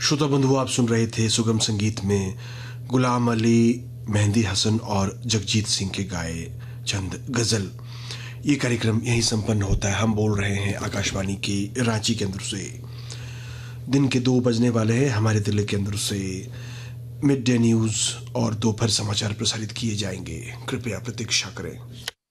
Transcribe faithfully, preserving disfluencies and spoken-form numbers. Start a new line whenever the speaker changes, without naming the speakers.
श्रोता बंधुओं, आप सुन रहे थे सुगम संगीत में गुलाम अली, मेहंदी हसन और जगजीत सिंह के गाए चंद गजल। ये कार्यक्रम यहीं संपन्न होता है। हम बोल रहे हैं आकाशवाणी की रांची केंद्र से। दिन के दो बजने वाले हैं। हमारे दिल्ली केंद्र से मिड डे न्यूज और दोपहर समाचार प्रसारित किए जाएंगे। कृपया प्रतीक्षा करें।